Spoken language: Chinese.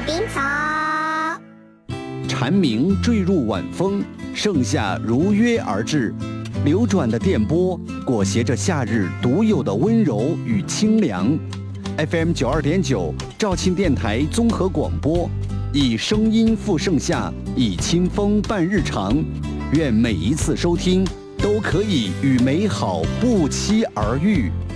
冰草。 蝉鸣坠入晚风，盛夏如约而至。流转的电波裹挟着夏日独有的温柔与清凉。FM 92.9肇庆电台综合广播，以声音赴盛夏，以清风伴日常。愿每一次收听都可以与美好不期而遇。